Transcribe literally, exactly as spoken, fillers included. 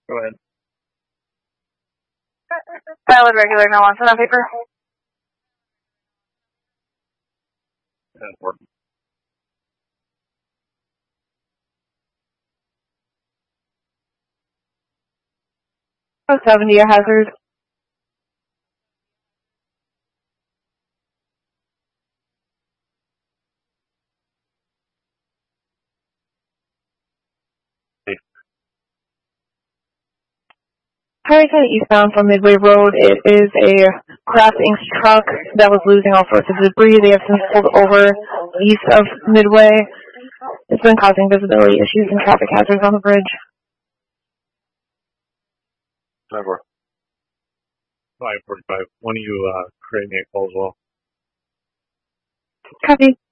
Go ahead. Valid regular, no on on paper. That's working. Oh, seventy a hazard. Highway ten eastbound from Midway Road. It is a Craft Incorporated truck that was losing all sorts of debris. They have since pulled over east of Midway. It's been causing visibility issues and traffic hazards on the bridge. Over. five forty-five. When are you uh, creating a call as well? Copy.